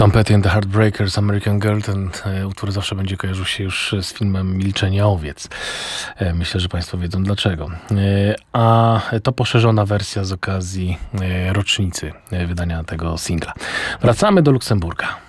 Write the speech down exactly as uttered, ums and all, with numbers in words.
Tom Petty and the Heartbreakers, American Girl. Ten utwór zawsze będzie kojarzył się już z filmem Milczenie owiec. Myślę, że Państwo wiedzą dlaczego. A to poszerzona wersja z okazji rocznicy wydania tego singla. Wracamy do Luksemburga.